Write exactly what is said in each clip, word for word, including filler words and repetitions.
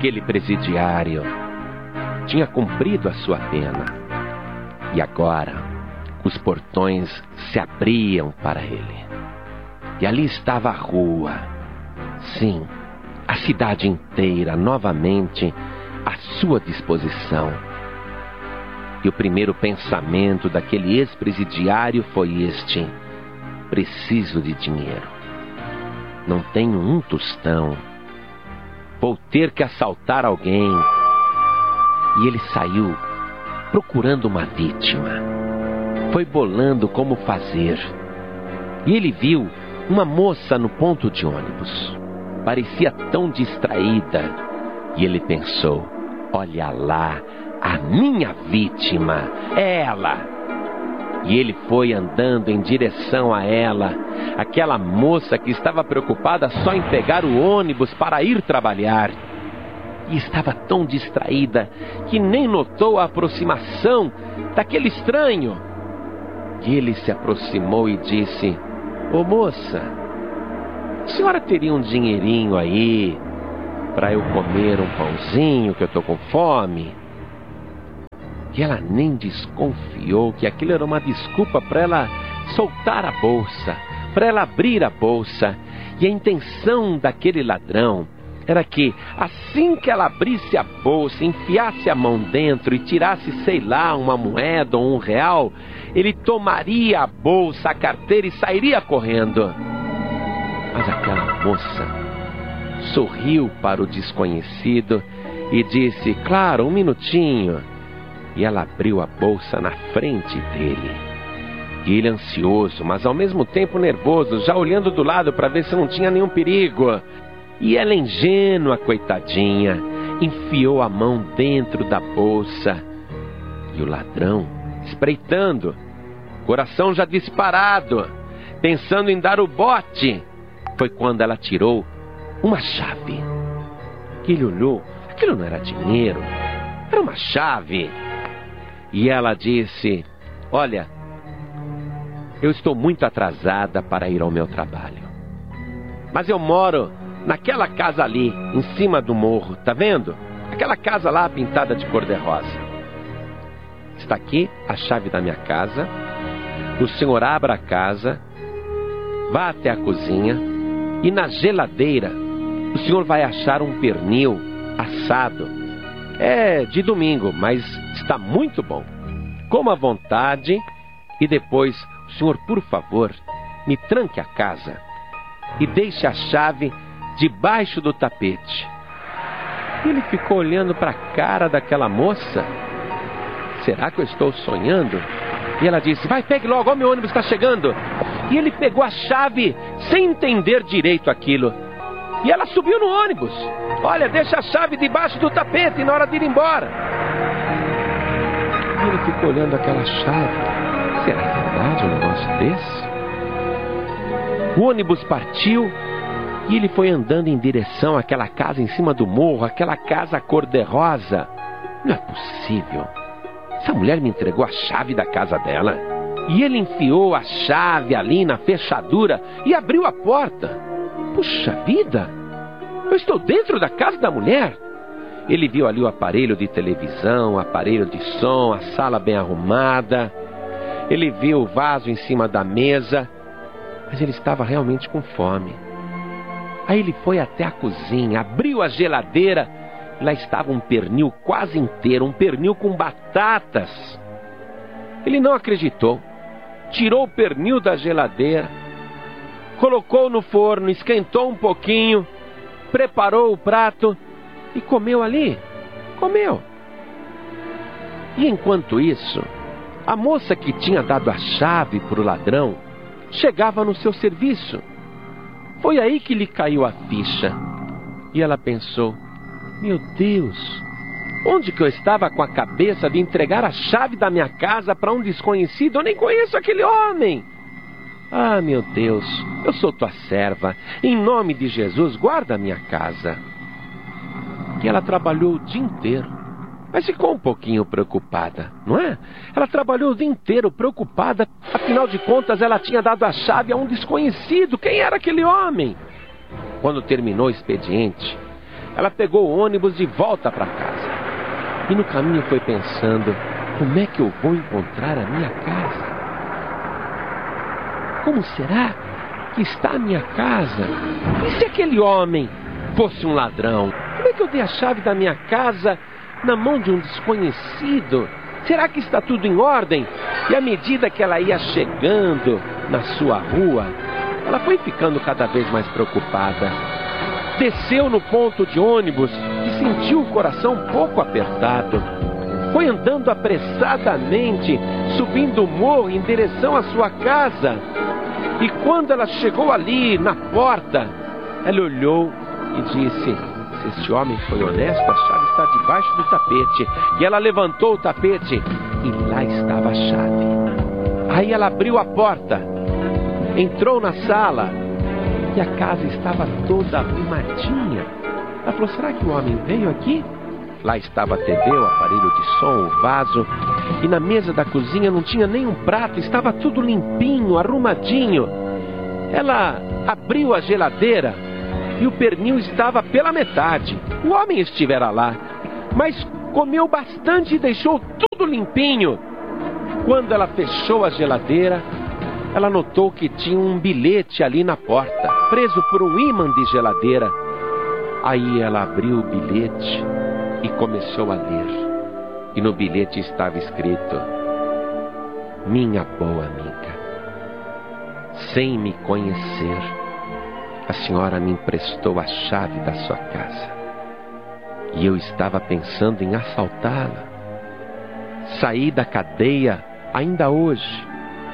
Aquele presidiário tinha cumprido a sua pena. E agora, os portões se abriam para ele. E ali estava a rua. Sim, a cidade inteira novamente à sua disposição. E o primeiro pensamento daquele ex-presidiário foi este: preciso de dinheiro. Não tenho um tostão. Vou ter que assaltar alguém. E ele saiu procurando uma vítima. Foi bolando como fazer. E ele viu uma moça no ponto de ônibus. Parecia tão distraída. E ele pensou: olha lá, a minha vítima, ela. E ele foi andando em direção a ela, aquela moça que estava preocupada só em pegar o ônibus para ir trabalhar. E estava tão distraída que nem notou a aproximação daquele estranho. E ele se aproximou e disse: ô moça, a senhora teria um dinheirinho aí para eu comer um pãozinho, que eu estou com fome? E ela nem desconfiou que aquilo era uma desculpa para ela soltar a bolsa, para ela abrir a bolsa. E a intenção daquele ladrão era que, assim que ela abrisse a bolsa, enfiasse a mão dentro e tirasse, sei lá, uma moeda ou um real, ele tomaria a bolsa, a carteira e sairia correndo. Mas aquela moça sorriu para o desconhecido e disse: claro, um minutinho. E ela abriu a bolsa na frente dele. E ele, ansioso, mas ao mesmo tempo nervoso, já olhando do lado para ver se não tinha nenhum perigo. E ela, ingênua, coitadinha, enfiou a mão dentro da bolsa. E o ladrão, espreitando, coração já disparado, pensando em dar o bote, foi quando ela tirou uma chave. Que ele olhou, aquilo não era dinheiro, era uma chave. E ela disse: olha, eu estou muito atrasada para ir ao meu trabalho, mas eu moro naquela casa ali, em cima do morro, tá vendo? Aquela casa lá pintada de cor-de-rosa. Está aqui a chave da minha casa. O senhor abra a casa, vá até a cozinha e na geladeira o senhor vai achar um pernil assado. É de domingo, mas está muito bom. Coma à vontade e depois, o senhor, por favor, me tranque a casa e deixe a chave debaixo do tapete. E ele ficou olhando para a cara daquela moça. Será que eu estou sonhando? E ela disse: vai, pegue logo, ó, meu ônibus está chegando. E ele pegou a chave sem entender direito aquilo. E ela subiu no ônibus. Olha, deixa a chave debaixo do tapete na hora de ir embora. E ele ficou olhando aquela chave. Será verdade um negócio desse? O ônibus partiu e ele foi andando em direção àquela casa em cima do morro, aquela casa cor-de-rosa. Não é possível. Essa mulher me entregou a chave da casa dela. E ele enfiou a chave ali na fechadura e abriu a porta. Puxa vida, eu estou dentro da casa da mulher. Ele viu ali o aparelho de televisão, o aparelho de som, a sala bem arrumada. Ele viu o vaso em cima da mesa, mas ele estava realmente com fome. Aí ele foi até a cozinha, abriu a geladeira, e lá estava um pernil quase inteiro, um pernil com batatas. Ele não acreditou, tirou o pernil da geladeira, colocou no forno, esquentou um pouquinho, preparou o prato e comeu ali. Comeu. E enquanto isso, a moça que tinha dado a chave para o ladrão chegava no seu serviço. Foi aí que lhe caiu a ficha. E ela pensou: meu Deus, onde que eu estava com a cabeça de entregar a chave da minha casa para um desconhecido? Eu nem conheço aquele homem. Ah, meu Deus, eu sou tua serva. Em nome de Jesus, guarda a minha casa. E ela trabalhou o dia inteiro, mas ficou um pouquinho preocupada, não é? Ela trabalhou o dia inteiro preocupada. Afinal de contas, ela tinha dado a chave a um desconhecido. Quem era aquele homem? Quando terminou o expediente, ela pegou o ônibus de volta para casa. E no caminho foi pensando: como é que eu vou encontrar a minha casa? Como será que está a minha casa? E se aquele homem fosse um ladrão? Como é que eu dei a chave da minha casa na mão de um desconhecido? Será que está tudo em ordem? E à medida que ela ia chegando na sua rua, ela foi ficando cada vez mais preocupada. Desceu no ponto de ônibus e sentiu o coração um pouco apertado. Foi andando apressadamente, subindo o morro em direção à sua casa. E quando ela chegou ali, na porta, ela olhou e disse: se este homem foi honesto, a chave está debaixo do tapete. E ela levantou o tapete e lá estava a chave. Aí ela abriu a porta, entrou na sala e a casa estava toda arrumadinha. Ela falou: será que o homem veio aqui? Lá estava a T V, o aparelho de som, o vaso. E na mesa da cozinha não tinha nem um prato, estava tudo limpinho, arrumadinho. Ela abriu a geladeira e o pernil estava pela metade. O homem estivera lá, mas comeu bastante e deixou tudo limpinho. Quando ela fechou a geladeira, ela notou que tinha um bilhete ali na porta, preso por um ímã de geladeira. Aí ela abriu o bilhete e começou a ler. E no bilhete estava escrito: minha boa amiga, sem me conhecer, a senhora me emprestou a chave da sua casa. E eu estava pensando em assaltá-la. Saí da cadeia ainda hoje.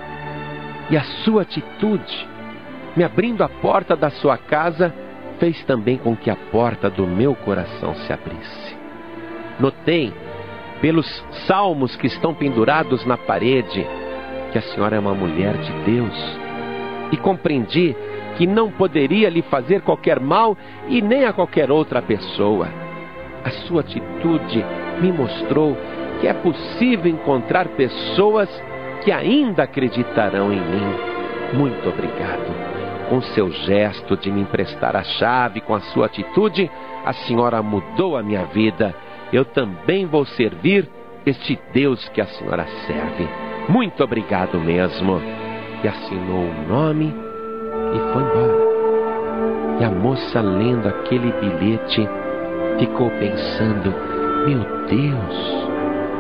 E a sua atitude, me abrindo a porta da sua casa, fez também com que a porta do meu coração se abrisse. Notei, pelos salmos que estão pendurados na parede, que a senhora é uma mulher de Deus. E compreendi que não poderia lhe fazer qualquer mal e nem a qualquer outra pessoa. A sua atitude me mostrou que é possível encontrar pessoas que ainda acreditarão em mim. Muito obrigado. Com seu gesto de me emprestar a chave, com a sua atitude, a senhora mudou a minha vida. Eu também vou servir este Deus que a senhora serve. Muito obrigado mesmo. E assinou o nome e foi embora. E a moça, lendo aquele bilhete, ficou pensando: meu Deus,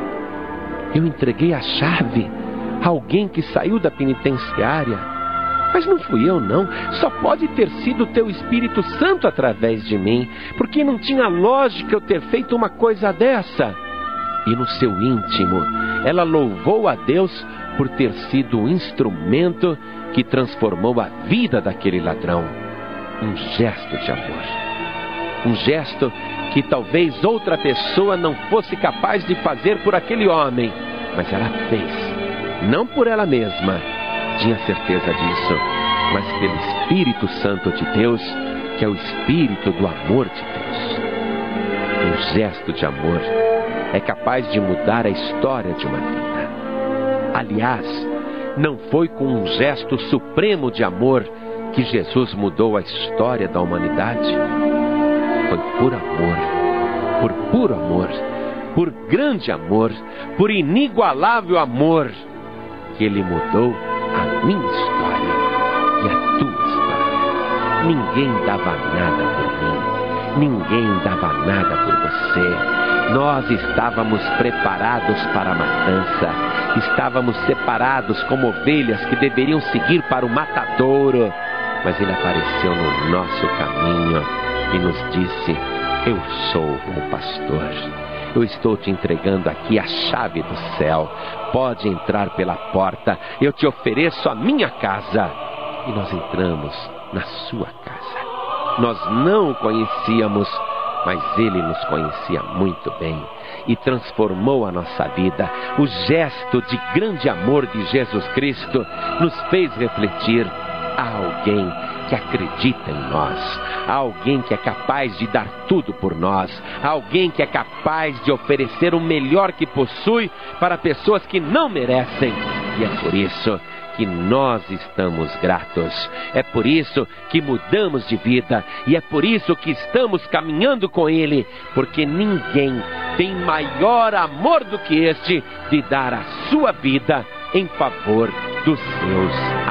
eu entreguei a chave a alguém que saiu da penitenciária. Mas não fui eu não, só pode ter sido o teu Espírito Santo através de mim, porque não tinha lógica eu ter feito uma coisa dessa. E no seu íntimo, ela louvou a Deus por ter sido o instrumento que transformou a vida daquele ladrão. Um gesto de amor. Um gesto que talvez outra pessoa não fosse capaz de fazer por aquele homem, mas ela fez. Não por ela mesma, tinha certeza disso, mas pelo Espírito Santo de Deus, que é o Espírito do amor de Deus. Um gesto de amor é capaz de mudar a história de uma vida. Aliás, não foi com um gesto supremo de amor que Jesus mudou a história da humanidade. Foi por amor, por puro amor, por grande amor, por inigualável amor, que Ele mudou a minha história e a tua história. Ninguém dava nada por mim, ninguém dava nada por você. Nós estávamos preparados para a matança, estávamos separados como ovelhas que deveriam seguir para o matadouro. Mas Ele apareceu no nosso caminho e nos disse: eu sou o pastor. Eu estou te entregando aqui a chave do céu. Pode entrar pela porta. Eu te ofereço a minha casa. E nós entramos na sua casa. Nós não o conhecíamos, mas Ele nos conhecia muito bem e transformou a nossa vida. O gesto de grande amor de Jesus Cristo nos fez refletir: há alguém que acredita em nós, há alguém que é capaz de dar tudo por nós, há alguém que é capaz de oferecer o melhor que possui para pessoas que não merecem. E é por isso que nós estamos gratos. É por isso que mudamos de vida e é por isso que estamos caminhando com Ele, porque ninguém tem maior amor do que este de dar a sua vida em favor dos seus.